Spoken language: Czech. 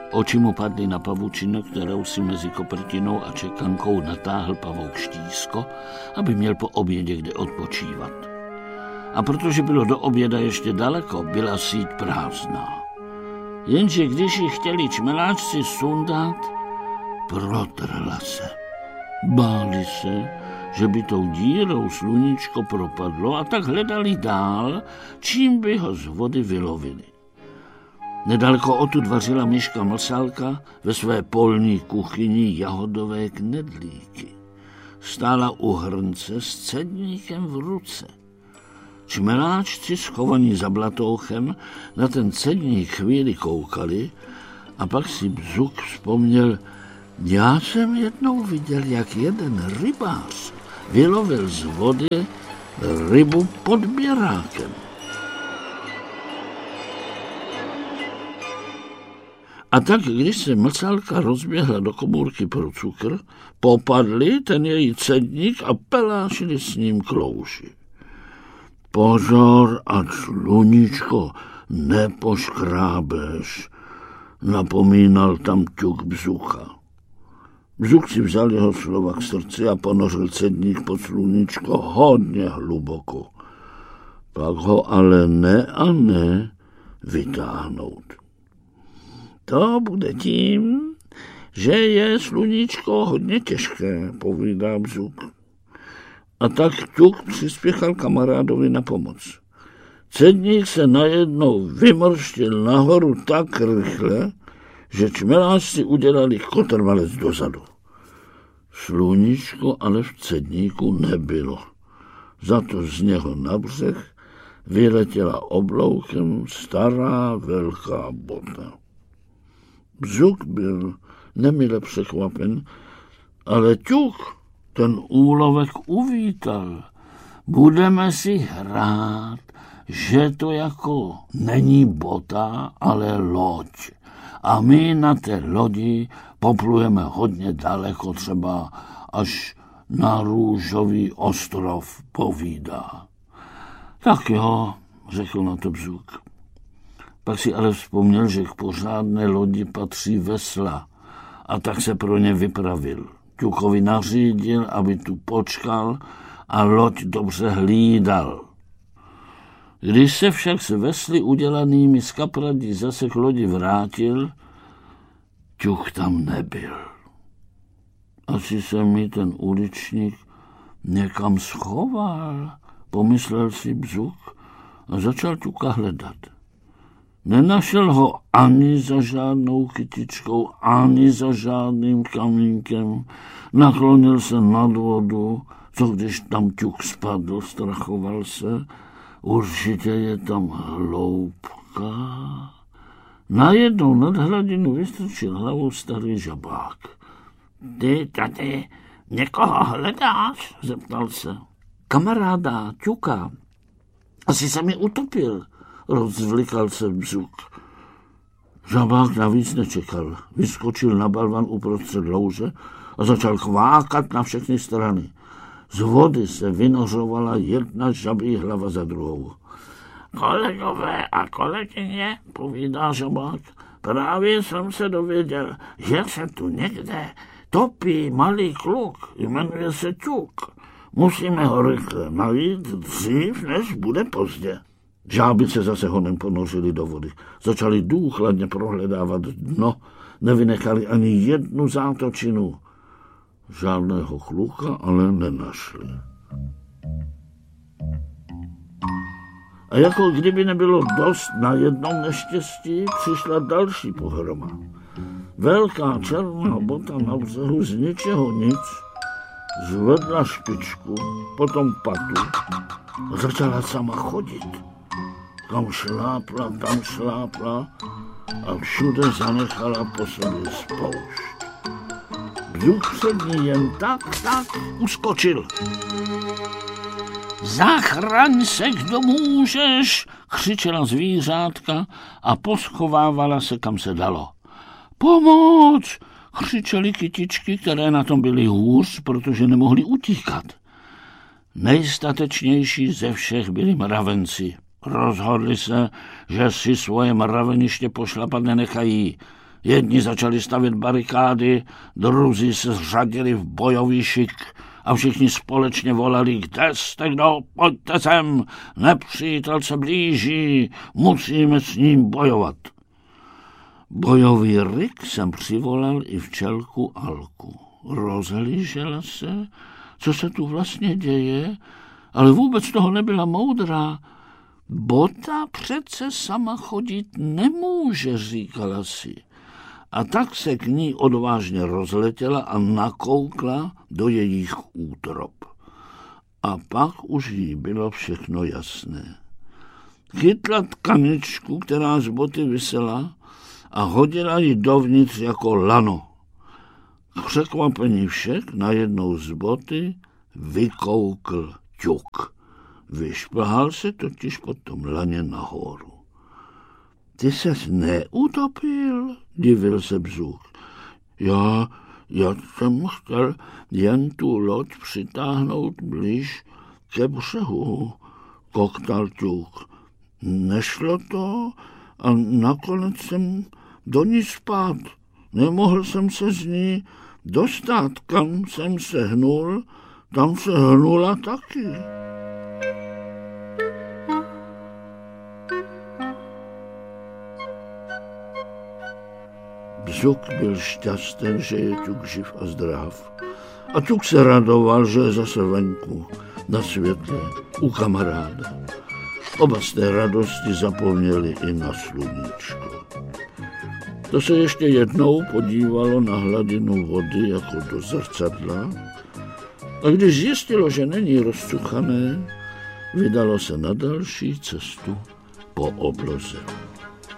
Oči mu padly na pavučinu, kterou si mezi koprtinou a čekankou natáhl pavouk Štísko, aby měl po obědě kde odpočívat. A protože bylo do oběda ještě daleko, byla síť prázdná. Jenže když ji chtěli čmeláčci sundat, protrhla se. Báli se, že by tou dírou sluníčko propadlo, a tak hledali dál, čím by ho z vody vylovili. Nedaleko odtud vařila Miška Mlsálka ve své polní kuchyni jahodové knedlíky. Stála u hrnce s cedníkem v ruce. Čmeláčci schovaní za blatouchem na ten cedník chvíli koukali a pak si Bzuk vzpomněl: já jsem jednou viděl, jak jeden rybář vylovil z vody rybu pod běrákem. A tak, když se Mlsálka rozběhla do komůrky pro cukr, popadli ten její cedník a pelášili s ním klouži. Pozor, ať sluníčko nepoškrábeš, napomínal tam ťuk Bzucha. Bzuk si vzal jeho slova k srdci a ponořil cedník pod sluníčko hodně hluboko. Pak ho ale ne a ne vytáhnout. To bude tím, že je sluníčko hodně těžké, povídá Bzuk. A tak ťuk přispěchal kamarádovi na pomoc. Cedník se najednou vymrštil nahoru tak rychle, že čmeláci udělali kotrmalec dozadu. Sluníčko ale v cedníku nebylo. Za to z něho na břeh vyletěla obloukem stará velká bota. Bzuk byl nemile překvapen, ale ťuk ten úlovek uvítal. Budeme si hrát, že to jako není bota, ale loď. A my na té lodi poplujeme hodně daleko, třeba až na Růžový ostrov, povídá. Tak jo, řekl na to Bzuk. Pak si ale vzpomněl, že k pořádné lodi patří vesla, a tak se pro ně vypravil. Ťukovi nařídil, aby tu počkal a loď dobře hlídal. Když se však s vesly udělanými z kapradí zase k lodi vrátil, ťuk tam nebyl. Asi se mi ten uličník někam schoval, pomyslel si Bzuk a začal ťuka hledat. Nenašel ho ani za žádnou kytičkou, ani za žádným kamínkem. Naklonil se nad vodu, co když tam ťuk spadl, strachoval se. Určitě je tam hloubka. Najednou nad hladinu vystrčil hlavou starý žabák. Ty tady někoho hledáš? Zeptal se. Kamaráda, ťuka. Asi se mi utopil, rozvlikal se Bzuk. Žabák navíc nečekal. Vyskočil na balvan uprostřed louže a začal kvákat na všechny strany. Z vody se vynořovala jedna žabí hlava za druhou. Kolegové a kolegyně, povídá žabák, právě jsem se dověděl, že se tu někde topí malý kluk, jmenuje se ťuk. Musíme ho rychle najít dřív, než bude pozdě. Žáby se zase honem ponořili do vody. Začali důkladně prohledávat dno, nevynechali ani jednu zátočinu. Žádného kluka ale nenašli. A jako kdyby nebylo dost na jednom neštěstí, přišla další pohroma. Velká černá bota na břehu z ničeho nic zvedla špičku, potom patu a začala sama chodit. Tam šlápla a všude zanechala po sobě spoušť. Bzuk před ní jen tak uskočil. Zachraň se, kdo můžeš, křičela zvířátka a poschovávala se, kam se dalo. Pomoc, křičely kytičky, které na tom byly hůř, protože nemohly utíkat. Nejstatečnější ze všech byli mravenci. Rozhodli se, že si svoje mraveniště pošlapat nenechají. Jedni začali stavět barikády, druzí se zřadili v bojový šik a všichni společně volali: kde jste kdo, pojďte sem, nepřítel se blíží, musíme s ním bojovat. Bojový ryk jsem přivolal i včelku Alku. Rozhlížela se, co se tu vlastně děje, ale vůbec toho nebyla moudrá. Bota přece sama chodit nemůže, říkala si. A tak se k ní odvážně rozletěla a nakoukla do jejich útrop. A pak už jí bylo všechno jasné. Chytla tkaničku, která z boty visela, a hodila ji dovnitř jako lano. K překvapení všech najednou z boty vykoukl ťuk. Vyšplhal se totiž po tom laně nahoru. Ty ses neutopil, divil se Bzuch. Já jsem chtěl jen tu loď přitáhnout blíž ke břehu, koktal ťuk. Nešlo to a nakonec jsem do ní spát. Nemohl jsem se z ní dostat, kam jsem se hnul, tam se hnula taky. Bzuch byl šťastný, že je ťuk živ a zdrav. A ťuk se radoval, že je zase venku, na světle, u kamaráda. Oba z té radosti zapomněli i na sluníčko. To se ještě jednou podívalo na hladinu vody jako do zrcadla a když zjistilo, že není rozcuchané, vydalo se na další cestu po obloze.